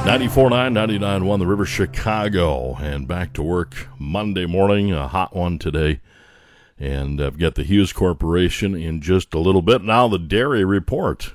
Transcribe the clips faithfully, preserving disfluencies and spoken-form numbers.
ninety-four point nine, ninety-nine point one, The River, Chicago. And back to work Monday morning, a hot one today. And I've got the Hughes Corporation in just a little bit. Now the Dairy Report.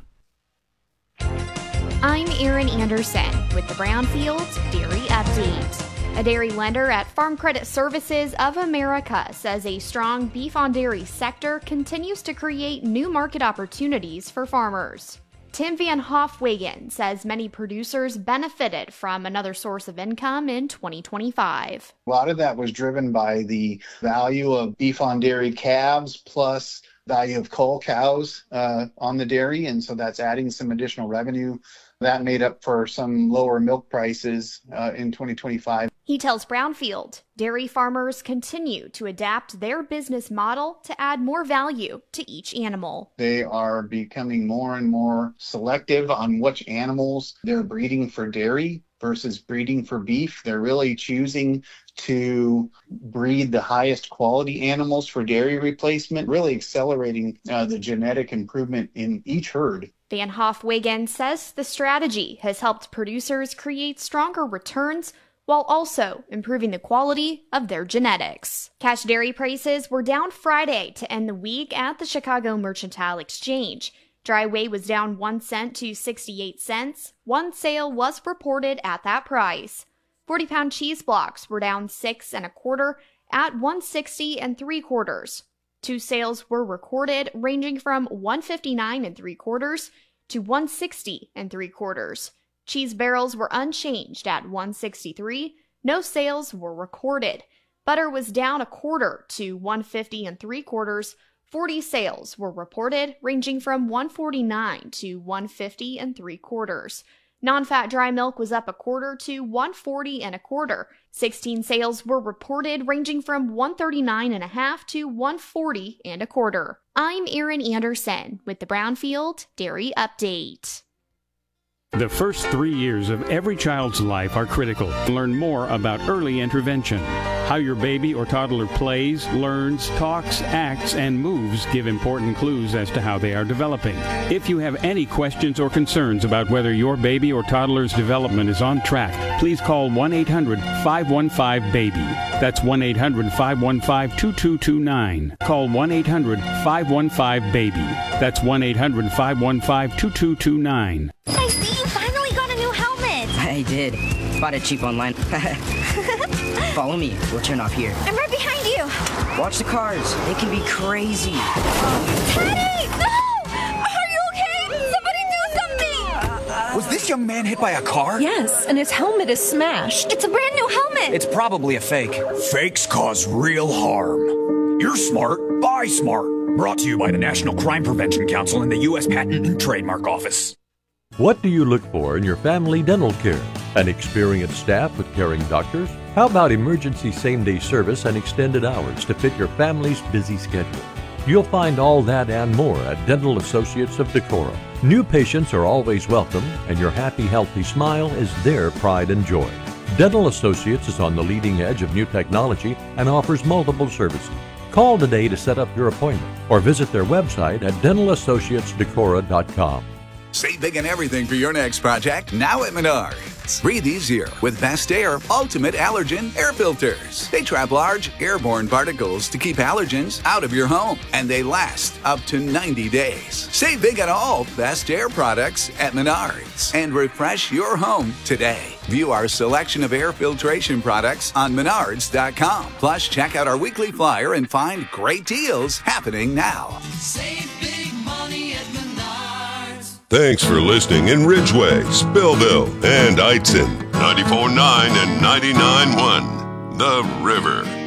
I'm Erin Anderson with the Brownfield Dairy Update. A dairy lender at Farm Credit Services of America says a strong beef-on-dairy sector continues to create new market opportunities for farmers. Tim Van Hofwegen says many producers benefited from another source of income in twenty twenty-five. A lot of that was driven by the value of beef-on-dairy calves plus value of cull cows uh, on the dairy, and so that's adding some additional revenue. That made up for some lower milk prices uh, in twenty twenty-five. He tells Brownfield dairy farmers continue to adapt their business model to add more value to each animal. They are becoming more and more selective on which animals they're breeding for dairy versus breeding for beef. They're really choosing to breed the highest quality animals for dairy replacement, really accelerating uh, the genetic improvement in each herd. Van Hofwegen says the strategy has helped producers create stronger returns while also improving the quality of their genetics. Cash dairy prices were down Friday to end the week at the Chicago Mercantile Exchange. Dry whey was down one cent to sixty-eight cents. One sale was reported at that price. forty-pound cheese blocks were down six and a quarter at one sixty and three quarters. Two sales were recorded ranging from one fifty-nine and three quarters to one sixty and three quarters. Cheese barrels were unchanged at one sixty-three. No sales were recorded. Butter was down a quarter to one fifty and three quarters. forty sales were reported ranging from one forty-nine to one fifty and three quarters. Non-fat dry milk was up a quarter to one forty and a quarter. sixteen sales were reported ranging from one thirty-nine and a half to one forty and a quarter. I'm Erin Anderson with the Brownfield Dairy Update. The first three years of every child's life are critical. Learn more about early intervention. How your baby or toddler plays, learns, talks, acts, and moves give important clues as to how they are developing. If you have any questions or concerns about whether your baby or toddler's development is on track, please call one eight hundred five one five baby. That's one eight hundred five one five two two two nine. Call one eight hundred five one five baby. That's one eight hundred five one five two two two nine. I see you finally got a new helmet. I did. Bought it cheap online. Follow me. We'll turn off here. I'm right behind you. Watch the cars. They can be crazy. Teddy! No! Are you okay? Somebody do something! Was this young man hit by a car? Yes, and his helmet is smashed. It's a brand new helmet. It's probably a fake. Fakes cause real harm. You're smart. Buy smart. Brought to you by the National Crime Prevention Council and the U S Patent and Trademark Office. What do you look for in your family dental care? An experienced staff with caring doctors? How about emergency same-day service and extended hours to fit your family's busy schedule? You'll find all that and more at Dental Associates of Decorah. New patients are always welcome, and your happy, healthy smile is their pride and joy. Dental Associates is on the leading edge of new technology and offers multiple services. Call today to set up your appointment or visit their website at dental associates decorah dot com. Save big on everything for your next project now at Menards. Breathe easier with Best Air Ultimate Allergen Air Filters. They trap large airborne particles to keep allergens out of your home, and they last up to ninety days. Save big on all Best Air products at Menards and refresh your home today. View our selection of air filtration products on menards dot com. Plus, check out our weekly flyer and find great deals happening now. Save big money at Menards. Thanks for listening in Ridgeway, Spillville, and Eitzen. ninety-four point nine and ninety-nine point one. The River.